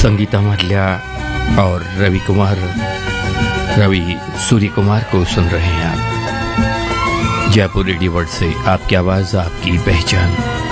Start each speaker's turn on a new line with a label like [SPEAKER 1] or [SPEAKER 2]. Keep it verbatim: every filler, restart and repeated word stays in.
[SPEAKER 1] संगीता मल्ल्या और रवि कुमार रवि सूर्य कुमार को सुन रहे हैं आप। जयपुर रेडियो वर्ल्ड से आपकी आवाज आपकी पहचान।